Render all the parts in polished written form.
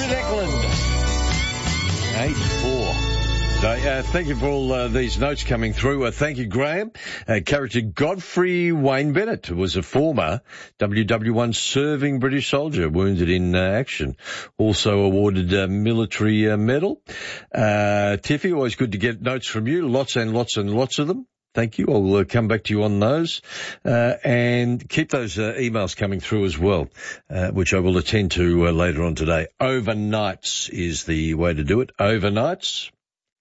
Eklund. 8-4. Thank you for all these notes coming through. Thank you, Graham. Character Godfrey Wayne Bennett was a former WW1 serving British soldier wounded in action. Also awarded a military medal. Tiffy, always good to get notes from you. Lots and lots and lots of them. Thank you. I'll come back to you on those. And keep those emails coming through as well, which I will attend to later on today. Overnights is the way to do it. Overnights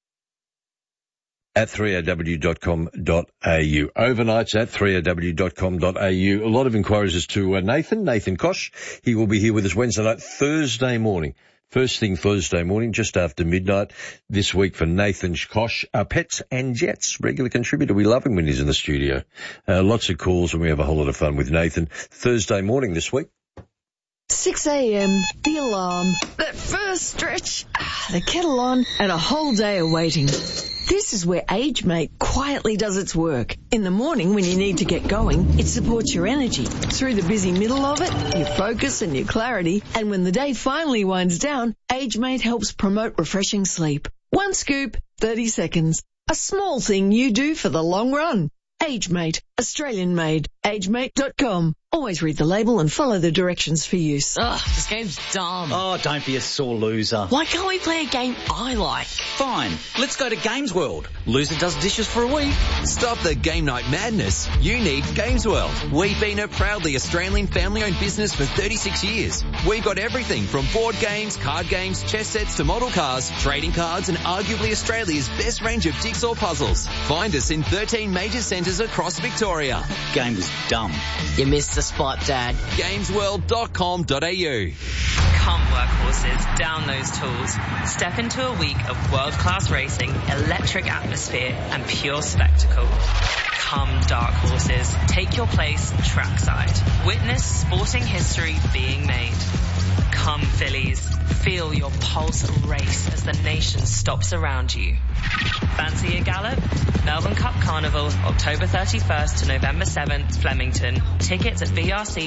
at 3aw.com.au. Overnights at 3aw.com.au. A lot of inquiries as to Nathan Kosh. He will be here with us Wednesday night, Thursday morning. First thing Thursday morning, just after midnight, this week for Nathan Kosh, Pets and Jets, regular contributor. We love him when he's in the studio. Lots of calls and we have a whole lot of fun with Nathan. Thursday morning this week. 6 a.m, the alarm, that first stretch, the kettle on, and a whole day of waiting. This is where AgeMate quietly does its work. In the morning when you need to get going, it supports your energy. Through the busy middle of it, your focus and your clarity. And when the day finally winds down, AgeMate helps promote refreshing sleep. One scoop, 30 seconds. A small thing you do for the long run. AgeMate, Australian made. AgeMate.com. Always read the label and follow the directions for use. Ugh, this game's dumb. Oh, don't be a sore loser. Why can't we play a game I like? Fine, let's go to Games World. Loser does dishes for a week. Stop the game night madness. You need Games World. We've been a proudly Australian family-owned business for 36 years. We've got everything from board games, card games, chess sets to model cars, trading cards and arguably Australia's best range of jigsaw puzzles. Find us in 13 major centres across Victoria. Game was dumb. You missed the spot, Dad. Gamesworld.com.au. Come workhorses, down those tools. Step into a week of world-class racing, electric atmosphere and pure spectacle. Come dark horses, take your place trackside. Witness sporting history being made. Come fillies, feel your pulse race as the nation stops around you. Fancy a gallop? Melbourne Cup Carnival, October 31st to November 7th, Flemington. Tickets at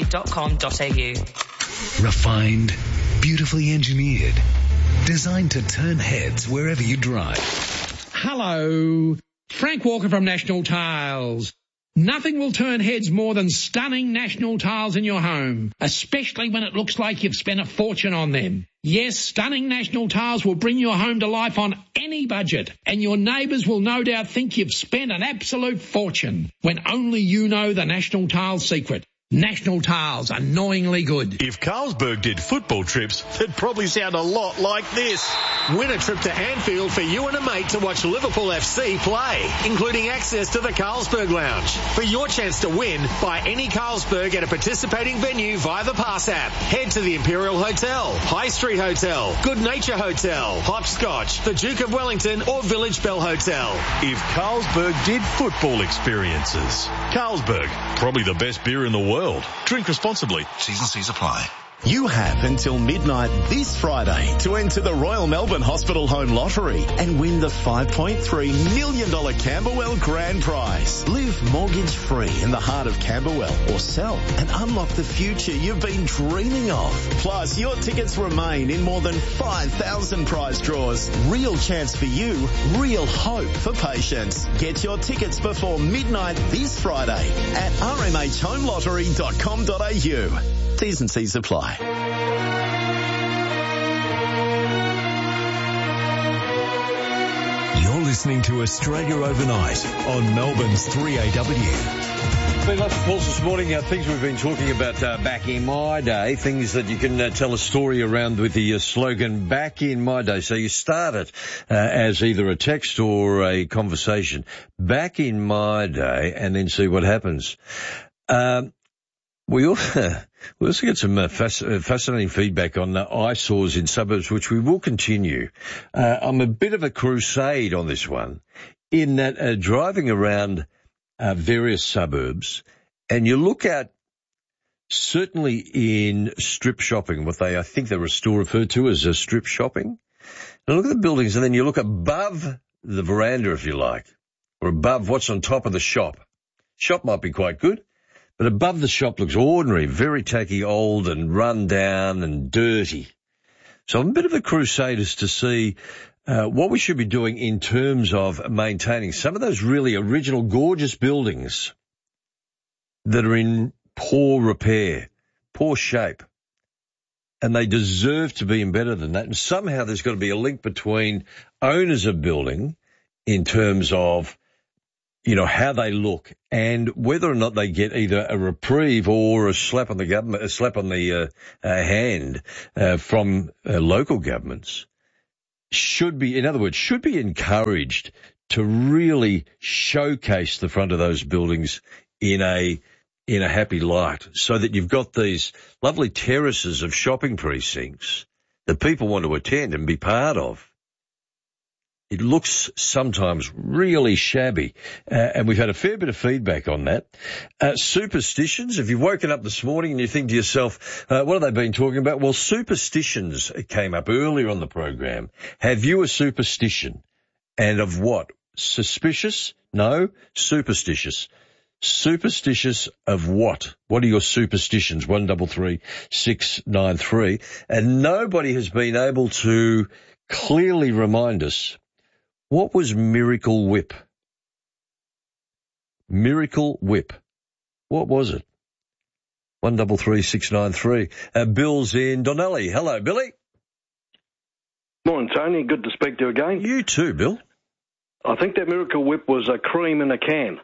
brc.com.au. Refined, beautifully engineered, designed to turn heads wherever you drive. Hello, Frank Walker from National Tiles. Nothing will turn heads more than stunning National Tiles in your home, especially when it looks like you've spent a fortune on them. Yes, stunning National Tiles will bring your home to life on any budget, and your neighbours will no doubt think you've spent an absolute fortune, when only you know the National Tiles secret. National Tiles, annoyingly good. If Carlsberg did football trips, they'd probably sound a lot like this. Win a trip to Anfield for you and a mate to watch Liverpool FC play, including access to the Carlsberg Lounge. For your chance to win, buy any Carlsberg at a participating venue via the Pass app. Head to the Imperial Hotel, High Street Hotel, Good Nature Hotel, Hopscotch, the Duke of Wellington or Village Bell Hotel. If Carlsberg did football experiences, Carlsberg, probably the best beer in the world. Drink responsibly. T's and C's apply. You have until midnight this Friday to enter the Royal Melbourne Hospital Home Lottery and win the $5.3 million Camberwell Grand Prize. Live mortgage-free in the heart of Camberwell or sell and unlock the future you've been dreaming of. Plus, your tickets remain in more than 5,000 prize draws. Real chance for you, real hope for patients. Get your tickets before midnight this Friday at rmhhomelottery.com.au. T's and C's apply. You're listening to Australia Overnight on Melbourne's 3AW. Been lots of calls this morning. Things we've been talking about back in my day, things that you can tell a story around with the slogan back in my day. So you start it as either a text or a conversation. Back in my day, and then see what happens. We also get some fascinating feedback on eyesores in suburbs, which we will continue. I'm a bit of a crusade on this one, in that driving around various suburbs, and you look at, certainly in strip shopping, what I think they still refer to as a strip shopping, and look at the buildings, and then you look above the veranda, if you like, or above what's on top of the shop. Shop might be quite good, but above the shop looks ordinary, very tacky, old and run down and dirty. So I'm a bit of a crusader to see what we should be doing in terms of maintaining some of those really original, gorgeous buildings that are in poor repair, poor shape. And they deserve to be in better than that. And somehow there's got to be a link between owners of building in terms of, you know, how they look and whether or not they get either a reprieve or a slap on the government, a slap on the hand from local governments. Should be, in other words, should be encouraged to really showcase the front of those buildings in a happy light, so that you've got these lovely terraces of shopping precincts that people want to attend and be part of. It looks sometimes really shabby, and we've had a fair bit of feedback on that. Superstitions, if you've woken up this morning and you think to yourself, what have they been talking about? Well, superstitions came up earlier on the program. Have you a superstition? And of what? Suspicious? No, superstitious. Superstitious of what? What are your superstitions? 133693. And nobody has been able to clearly remind us, what was Miracle Whip? Miracle Whip. What was it? 133693. Bill's in Donnelly. Hello, Billy. Morning, Tony. Good to speak to you again. You too, Bill. I think that Miracle Whip was a cream in a can.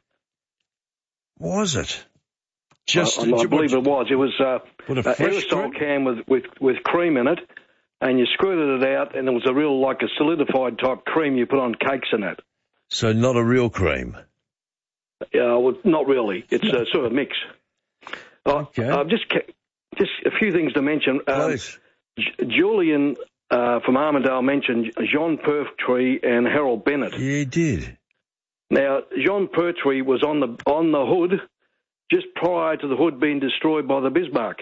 Was it? I believe it was. It was an aerosol can with cream in it, and you squirted it out, and it was a real, like a solidified type cream you put on cakes and that. So not a real cream? Well, not really. It's a sort of mix. Okay. Just a few things to mention. Please. Julian from Armidale mentioned Jean Pertwee and Harold Bennett. Yeah, he did. Now, Jean Pertwee was on the hood just prior to the hood being destroyed by the Bismarck.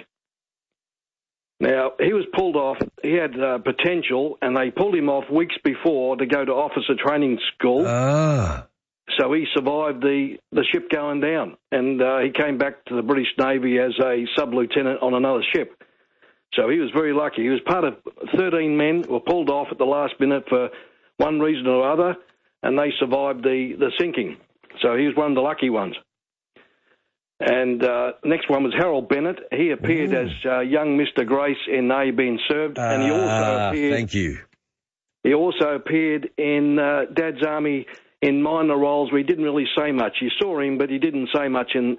Now, he was pulled off. He had potential, and they pulled him off weeks before to go to officer training school. So he survived the ship going down, and he came back to the British Navy as a sub-lieutenant on another ship. So he was very lucky. He was part of 13 men who were pulled off at the last minute for one reason or other, and they survived the sinking. So he was one of the lucky ones. And next one was Harold Bennett. He appeared as young Mr. Grace in They Been Served, and he also appeared. Thank you. He also appeared in Dad's Army in minor roles where he didn't really say much. You saw him, but he didn't say much in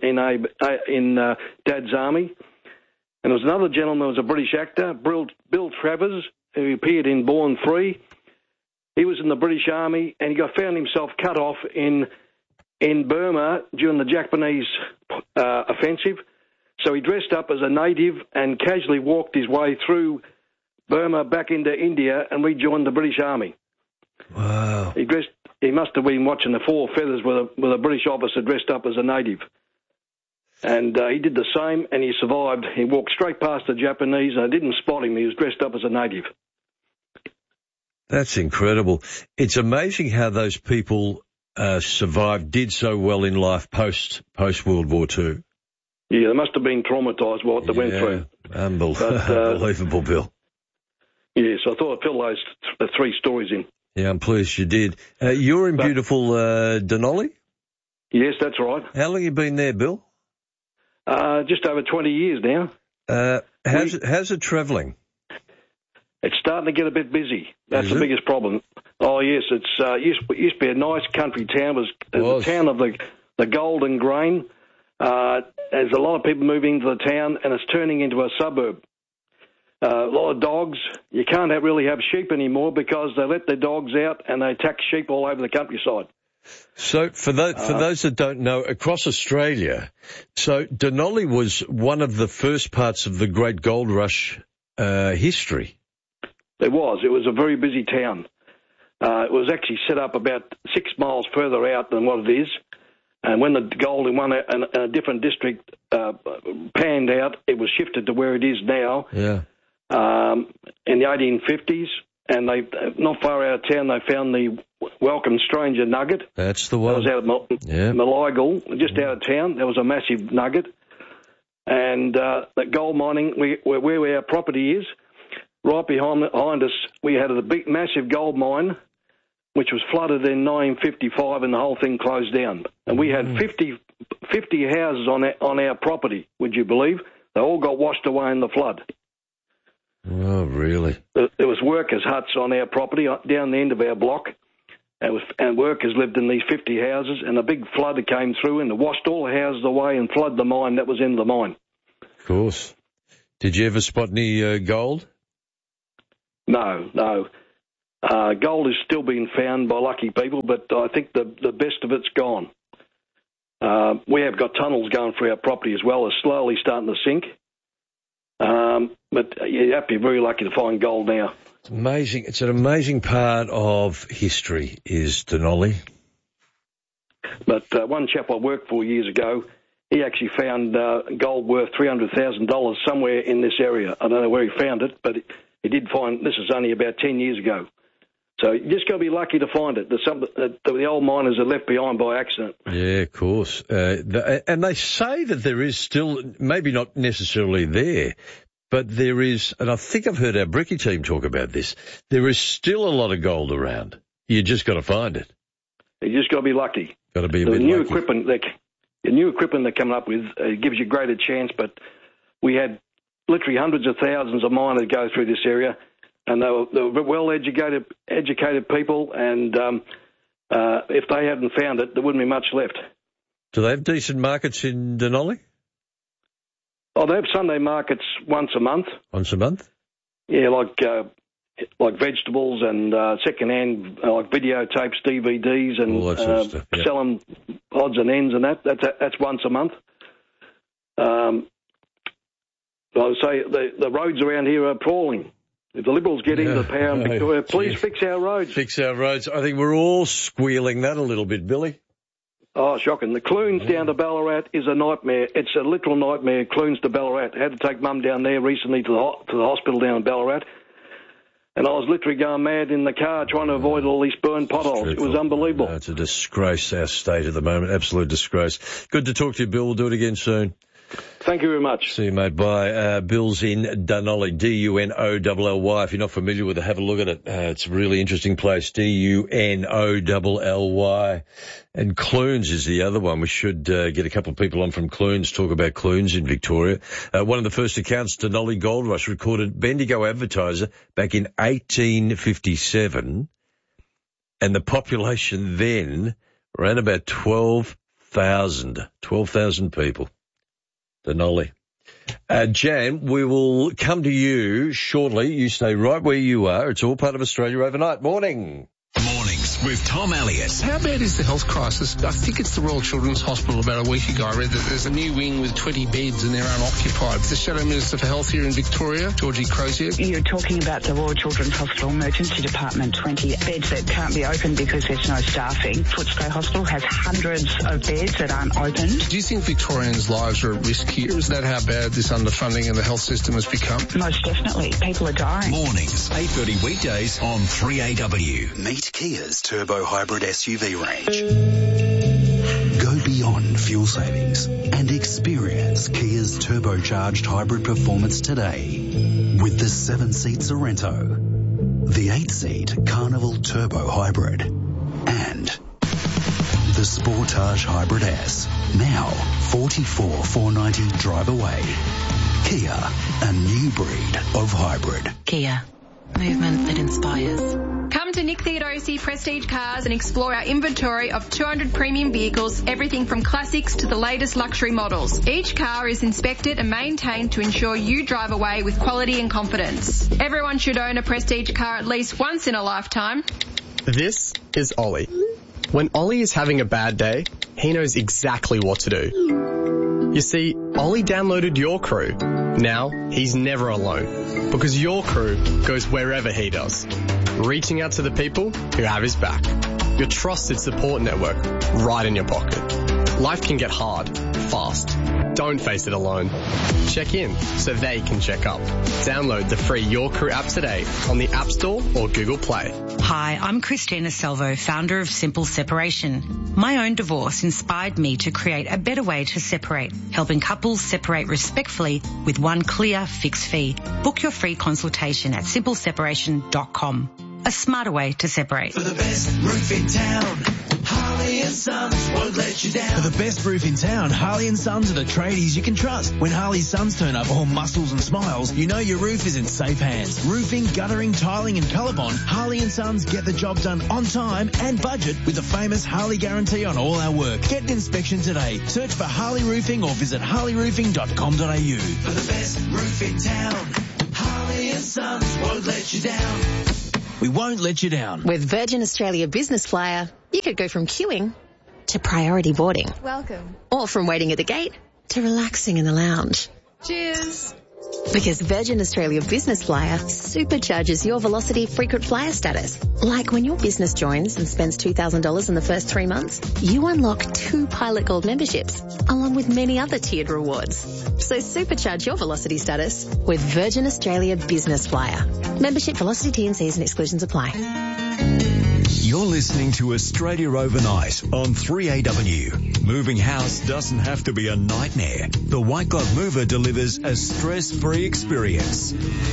Dad's Army. And there was another gentleman who was a British actor, Bill Travers, who appeared in Born Free. He was in the British Army, and he found himself cut off in Burma during the Japanese offensive. So he dressed up as a native and casually walked his way through Burma back into India and rejoined the British Army. Wow. He must have been watching the Four Feathers with a British officer dressed up as a native. And he did the same, and he survived. He walked straight past the Japanese, and I didn't spot him. He was dressed up as a native. That's incredible. It's amazing how those people survived, did so well in life post World War II. Yeah, they must have been traumatised by what they went through. Unbelievable, Bill. Yes, I thought I'd fill those three stories in. Yeah, I'm pleased you did. You're in beautiful Denali? Yes, that's right. How long have you been there, Bill? Just over 20 years now. How's it travelling? It's starting to get a bit busy. That's the biggest problem. Oh, yes, it's used to be a nice country town. It was the town of the golden grain. There's a lot of people moving into the town, and it's turning into a suburb. A lot of dogs. You can't really have sheep anymore because they let their dogs out and they attack sheep all over the countryside. So for those that don't know, across Australia, so Denali was one of the first parts of the Great Gold Rush history. It was a very busy town. It was actually set up about 6 miles further out than what it is. And when the gold in a different district panned out, it was shifted to where it is now. Yeah. In the 1850s, and not far out of town, they found the Welcome Stranger nugget. That's the one. That was out of Meligal, just out of town. There was a massive nugget. And that gold mining, where our property is, right behind us, we had a big, massive gold mine, which was flooded in 1955, and the whole thing closed down. And we had 50 houses on our property, would you believe? They all got washed away in the flood. Oh, really? There was workers' huts on our property down the end of our block, and workers lived in these 50 houses, and a big flood came through and washed all the houses away and flooded the mine that was in the mine. Of course. Did you ever spot any gold? No. Gold is still being found by lucky people, but I think the best of it's gone. We have got tunnels going through our property as well. It's slowly starting to sink. But you have to be very lucky to find gold now. It's amazing. It's an amazing part of history, is Denali. But one chap I worked for years ago, he actually found gold worth $300,000 somewhere in this area. I don't know where he found it, but he did find, this is only about 10 years ago. So you just got to be lucky to find it. There's something that the old miners are left behind by accident. Yeah, of course. And they say that there is still, maybe not necessarily there, but there is, and I think I've heard our Bricky team talk about this, there is still a lot of gold around. You just got to find it. You just got to be lucky. Got to be a bit new lucky. The new equipment they're coming up with gives you a greater chance, but we had literally hundreds of thousands of miners go through this area, and they were well-educated people, and if they hadn't found it, there wouldn't be much left. Do they have decent markets in Denali? Oh, they have Sunday markets once a month. Once a month? Yeah, like vegetables and second-hand, like videotapes, DVDs, and all that sort of stuff, yeah. Selling odds and ends and that. That's once a month. I would say the roads around here are appalling. If the Liberals get into power in Victoria, please fix our roads. Fix our roads. I think we're all squealing that a little bit, Billy. Oh, shocking. The Clunes down to Ballarat is a nightmare. It's a literal nightmare, Clunes to Ballarat. I had to take Mum down there recently to the hospital down in Ballarat. And I was literally going mad in the car trying to avoid all these burned potholes. It was unbelievable. No, it's a disgrace, our state at the moment. Absolute disgrace. Good to talk to you, Bill. We'll do it again soon. Thank you very much. See you, mate. Bye. Bill's in Dunolly, Dunolly. If you're not familiar with it, have a look at it. It's a really interesting place, Dunolly. And Clunes is the other one. We should get a couple of people on from Clunes, talk about Clunes in Victoria. One of the first accounts, Denali Gold Rush, recorded Bendigo Advertiser back in 1857. And the population then ran about 12,000 people. Denali. Jan, we will come to you shortly. You stay right where you are. It's all part of Australia Overnight. Morning. Mornings with Tom Elliott. How bad is the health crisis? I think it's the Royal Children's Hospital about a week ago. I read that there's a new wing with 20 beds and they're unoccupied. The Shadow Minister for Health here in Victoria, Georgie Crozier. You're talking about the Royal Children's Hospital Emergency Department, 20 beds that can't be opened because there's no staffing. Footscray Hospital has hundreds of beds that aren't opened. Do you think Victorians' lives are at risk here? Is that how bad this underfunding in the health system has become? Most definitely. People are dying. Mornings, 8:30 weekdays on 3AW. Meet Kia's Turbo Hybrid SUV range. Go beyond fuel savings and experience Kia's turbocharged hybrid performance today with the 7-seat Sorrento, the 8-seat Carnival Turbo Hybrid, and the Sportage Hybrid S. Now $44,490 drive away. Kia, a new breed of hybrid. Kia, movement that inspires. Come to Nick Theodosi Prestige Cars and explore our inventory of 200 premium vehicles, everything from classics to the latest luxury models. Each car is inspected and maintained to ensure you drive away with quality and confidence. Everyone should own a Prestige car at least once in a lifetime. This is Ollie. When Ollie is having a bad day, he knows exactly what to do. You see, Ollie downloaded Your Crew. Now, he's never alone, because Your Crew goes wherever he does, reaching out to the people who have his back. Your trusted support network right in your pocket. Life can get hard, fast. Don't face it alone. Check in so they can check up. Download the free Your Crew app today on the App Store or Google Play. Hi, I'm Christina Salvo, founder of Simple Separation. My own divorce inspired me to create a better way to separate, helping couples separate respectfully with one clear fixed fee. Book your free consultation at simpleseparation.com. A smarter way to separate. For the best roof in town, Harley & Sons won't let you down. For the best roof in town, Harley & Sons are the tradies you can trust. When Harley & Sons turn up all muscles and smiles, you know your roof is in safe hands. Roofing, guttering, tiling and ColourBond, Harley & Sons get the job done on time and budget with the famous Harley guarantee on all our work. Get an inspection today. Search for Harley Roofing or visit harleyroofing.com.au. For the best roof in town, Harley & Sons won't let you down. We won't let you down. With Virgin Australia Business Flyer, you could go from queuing to priority boarding. Welcome. Or from waiting at the gate to relaxing in the lounge. Cheers. Because Virgin Australia Business Flyer supercharges your Velocity frequent flyer status. Like when your business joins and spends $2,000 in the first 3 months, you unlock 2 Pilot Gold memberships, along with many other tiered rewards. So supercharge your Velocity status with Virgin Australia Business Flyer. Membership, Velocity, T&Cs and exclusions apply. You're listening to Australia Overnight on 3AW. Moving house doesn't have to be a nightmare. The White Glove Mover delivers a stress-free experience.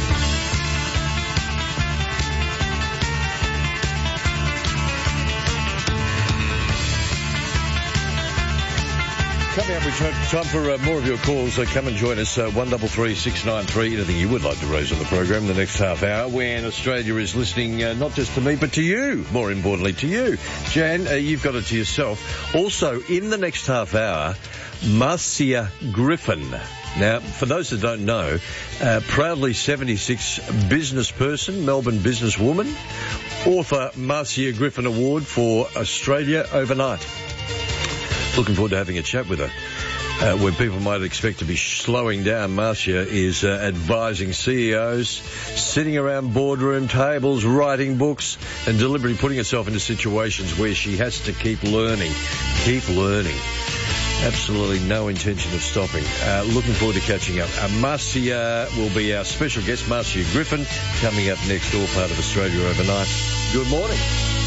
Coming up, we time for more of your calls. Come and join us, 133693. Anything you would like to raise on the program the next half hour when Australia is listening, not just to me, but to you, more importantly to you. Jan, you've got it to yourself. Also, in the next half hour, Marcia Griffin. Now, for those that don't know, proudly 76 business person, Melbourne businesswoman, author Marcia Griffin Award for Australia Overnight. Looking forward to having a chat with her. Where people might expect to be slowing down, Marcia is advising CEOs, sitting around boardroom tables, writing books, and deliberately putting herself into situations where she has to keep learning. Keep learning. Absolutely no intention of stopping. Looking forward to catching up. Marcia will be our special guest, Marcia Griffin, coming up next, all part of Australia Overnight. Good morning.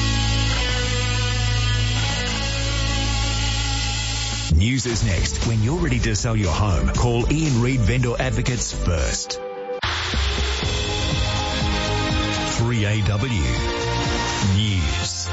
News is next. When you're ready to sell your home, call Ian Reid Vendor Advocates first. 3AW News.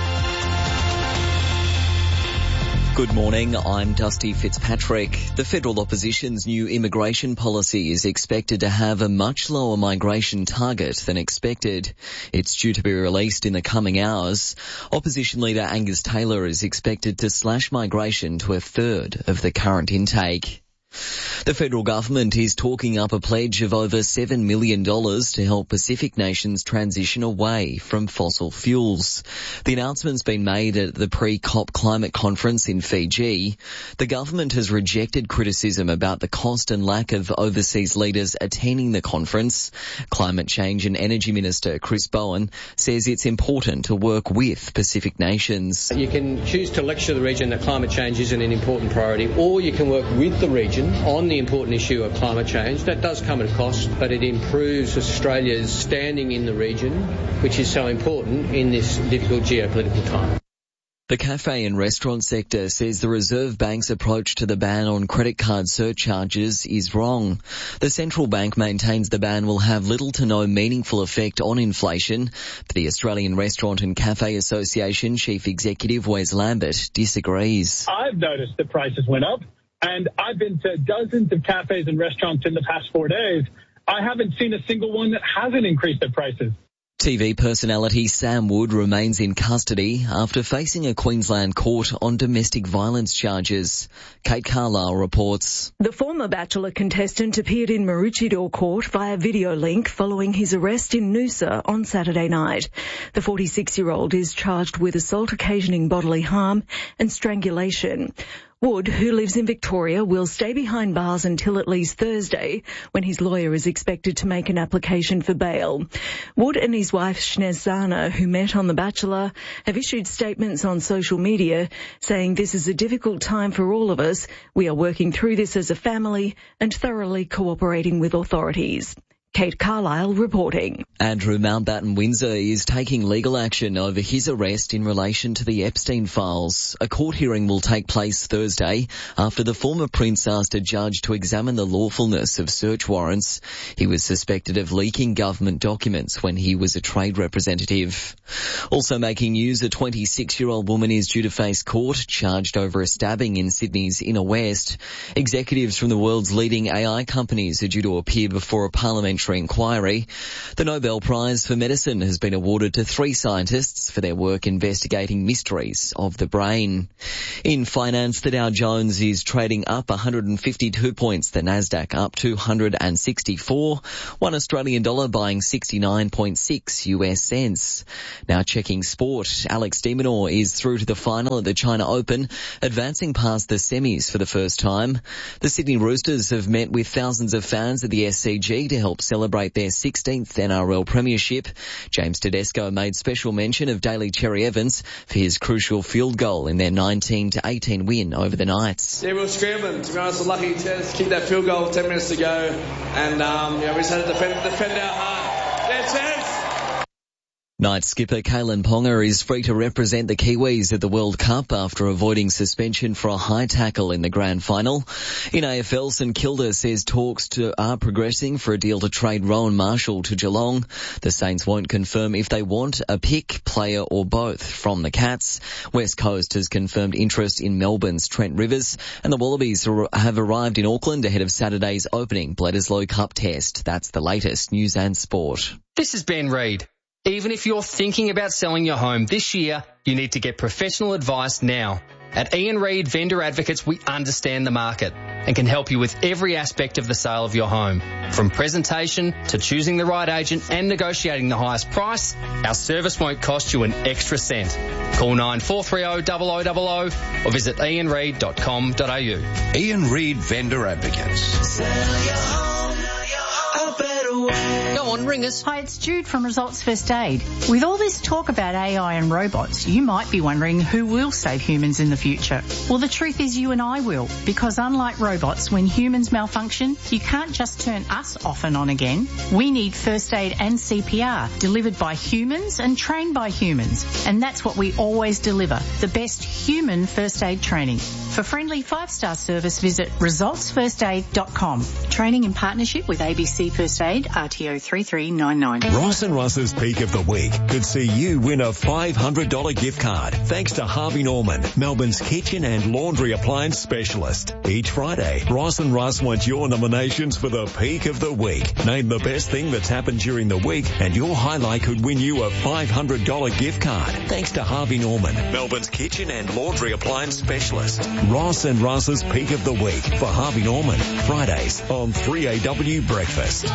Good morning, I'm Dusty Fitzpatrick. The federal opposition's new immigration policy is expected to have a much lower migration target than expected. It's due to be released in the coming hours. Opposition leader Angus Taylor is expected to slash migration to 1/3 of the current intake. The federal government is talking up a pledge of over $7 million to help Pacific nations transition away from fossil fuels. The announcement's been made at the pre-COP climate conference in Fiji. The government has rejected criticism about the cost and lack of overseas leaders attending the conference. Climate Change and Energy Minister Chris Bowen says it's important to work with Pacific nations. You can choose to lecture the region that climate change isn't an important priority, or you can work with the region on the important issue of climate change. That does come at a cost, but it improves Australia's standing in the region, which is so important in this difficult geopolitical time. The cafe and restaurant sector says the Reserve Bank's approach to the ban on credit card surcharges is wrong. The central bank maintains the ban will have little to no meaningful effect on inflation, but the Australian Restaurant and Cafe Association Chief Executive Wes Lambert disagrees. I've noticed that prices went up. And I've been to dozens of cafes and restaurants in the past 4 days. I haven't seen a single one that hasn't increased their prices. TV personality Sam Wood remains in custody after facing a Queensland court on domestic violence charges. Kate Carlisle reports. The former Bachelor contestant appeared in Maroochydore Court via video link following his arrest in Noosa on Saturday night. The 46-year-old is charged with assault occasioning bodily harm and strangulation. Wood, who lives in Victoria, will stay behind bars until at least Thursday, when his lawyer is expected to make an application for bail. Wood and his wife Shnez Zana, who met on The Bachelor, have issued statements on social media saying this is a difficult time for all of us. We are working through this as a family and thoroughly cooperating with authorities. Kate Carlisle reporting. Andrew Mountbatten Windsor is taking legal action over his arrest in relation to the Epstein files. A court hearing will take place Thursday after the former prince asked a judge to examine the lawfulness of search warrants. He was suspected of leaking government documents when he was a trade representative. Also making news, a 26-year-old woman is due to face court, charged over a stabbing in Sydney's Inner West. Executives from the world's leading AI companies are due to appear before a parliamentary inquiry. The Nobel Prize for Medicine has been awarded to 3 scientists for their work investigating mysteries of the brain. In finance, the Dow Jones is trading up 152 points, the Nasdaq up 264, $1 Australian dollar buying 69.6 US cents. Now checking sport, Alex de Minaur is through to the final at the China Open, advancing past the semis for the first time. The Sydney Roosters have met with thousands of fans at the SCG to help celebrate their 16th NRL premiership. James Tedesco made special mention of Daly Cherry Evans for his crucial field goal in their 19-18 win over the Knights. Yeah, we were scrambling. To be honest, we're lucky to keep that field goal with 10 minutes to go. And we just had to defend our heart. Yeah, chance! Knights skipper Kalen Ponga is free to represent the Kiwis at the World Cup after avoiding suspension for a high tackle in the grand final. In AFL, St Kilda says talks are progressing for a deal to trade Rowan Marshall to Geelong. The Saints won't confirm if they want a pick, player or both from the Cats. West Coast has confirmed interest in Melbourne's Trent Rivers, and the Wallabies have arrived in Auckland ahead of Saturday's opening Bledisloe Cup test. That's the latest news and sport. This is Ben Reid. Even if you're thinking about selling your home this year, you need to get professional advice now. At Ian Reid Vendor Advocates, we understand the market and can help you with every aspect of the sale of your home. From presentation to choosing the right agent and negotiating the highest price, our service won't cost you an extra cent. Call 9430 0000 or visit ianreid.com.au. Ian Reid Vendor Advocates. Sell your home a better way. Go on, ring us. Hi, it's Jude from Results First Aid. With all this talk about AI and robots, you might be wondering who will save humans in the future. Well, the truth is you and I will, because unlike robots, when humans malfunction, you can't just turn us off and on again. We need first aid and CPR delivered by humans and trained by humans. And that's what we always deliver, the best human first aid training. For friendly 5-star service, visit resultsfirstaid.com. Training in partnership with ABC First Aid, RTO 3399. Ross and Russ's Peak of the Week could see you win a $500 gift card thanks to Harvey Norman, Melbourne's kitchen and laundry appliance specialist. Each Friday, Ross and Russ want your nominations for the Peak of the Week. Name the best thing that's happened during the week and your highlight could win you a $500 gift card thanks to Harvey Norman, Melbourne's kitchen and laundry appliance specialist. Ross and Russ's Peak of the Week for Harvey Norman, Fridays on 3AW Breakfast.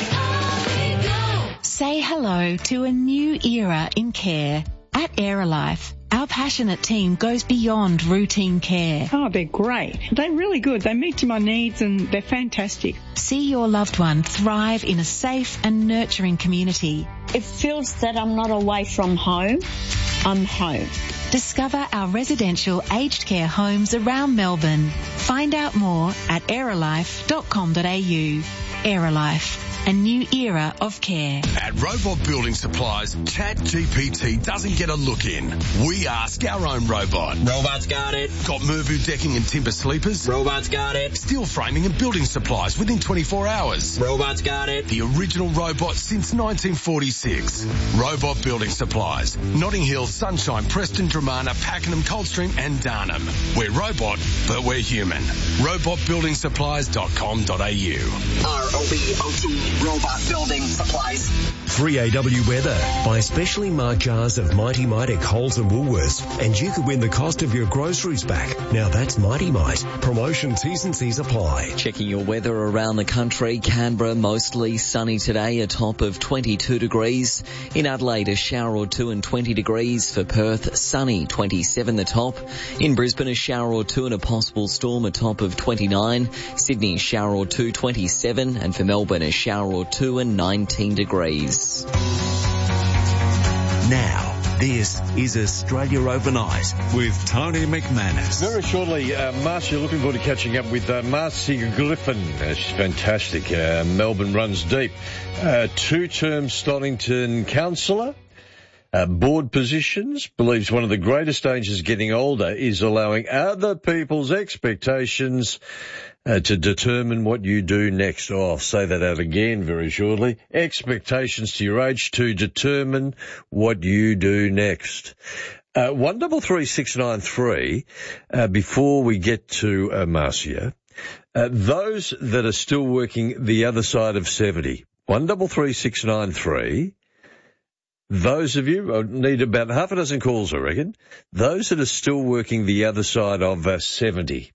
Say hello to a new era in care. At Aerolife, our passionate team goes beyond routine care. Oh, they're great. They're really good. They meet my needs and they're fantastic. See your loved one thrive in a safe and nurturing community. It feels that I'm not away from home. I'm home. Discover our residential aged care homes around Melbourne. Find out more at aerolife.com.au. Aerolife, a new era of care. At Robot Building Supplies, ChatGPT doesn't get a look in. We ask our own robot. Robot's got it. Got Mervu decking and timber sleepers? Robot's got it. Steel framing and building supplies within 24 hours? Robot's got it. The original robot since 1946. Robot Building Supplies. Notting Hill, Sunshine, Preston, Dramana, Pakenham, Coldstream and Darnham. We're robot, but we're human. RobotbuildingSupplies.com.au. ROBOT Robot Building Supplies. 3AW weather. Buy specially marked jars of Mighty Mite at Coles and Woolworths and you could win the cost of your groceries back. Now that's Mighty Mite. Promotion T's and C's apply. Checking your weather around the country. Canberra mostly sunny today, a top of 22 degrees. In Adelaide, a shower or two and 20 degrees. For Perth, sunny, 27 the top. In Brisbane, a shower or two and a possible storm, a top of 29. Sydney, shower or two, 27. And for Melbourne, a shower or two and 19 degrees. Now, This is Australia Overnight with Tony McManus. Very shortly, Marcia, looking forward to catching up with Marcia Griffin. She's fantastic. Melbourne runs deep. Two-term Stonington councillor. Board positions, believes one of the greatest dangers getting older is allowing other people's expectations to determine what you do next. Oh, I'll say that out again very shortly. Expectations to your age to determine what you do next. 133693, before we get to Marcia, those that are still working the other side of 70. 133693. Those of you, I need about half a dozen calls, I reckon. Those that are still working the other side of 70.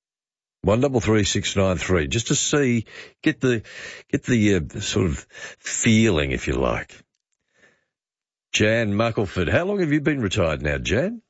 133693, just to see, get the sort of feeling, if you like. Jan Muckleford, how long have you been retired now, Jan?